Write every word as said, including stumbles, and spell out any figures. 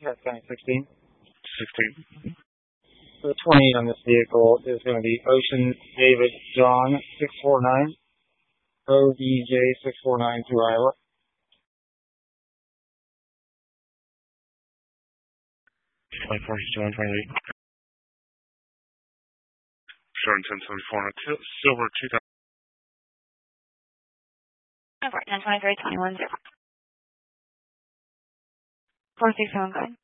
Yeah, sixteen. sixteen. The twenty on this vehicle is going to be Ocean David John six four nine, O D J six four nine through Iowa. twenty-four, John, twenty-eight. Starting ten seventy-four on a silver two thousand. ten twenty-three, twenty-one, zero. four six seven five.